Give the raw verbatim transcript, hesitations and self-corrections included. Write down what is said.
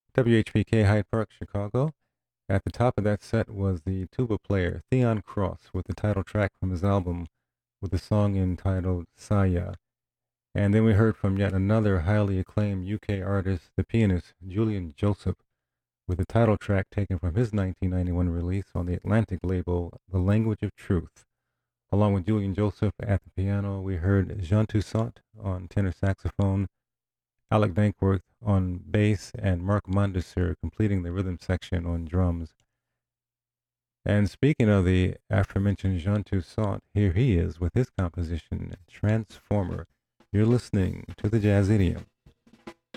W H P K Hyde Park, Chicago. At the top of that set was the tuba player Theon Cross with the title track from his album with the song entitled Saya. And then we heard from yet another highly acclaimed U K artist, the pianist Julian Joseph, with the title track taken from his nineteen ninety-one release on the Atlantic label, The Language of Truth. Along with Julian Joseph at the piano, we heard Jean Toussaint on tenor saxophone, Alec Dankworth on bass, and Mark Mondesir completing the rhythm section on drums. And speaking of the aforementioned Jean Toussaint, here he is with his composition, Transformer. You're listening to the Jazz Idiom.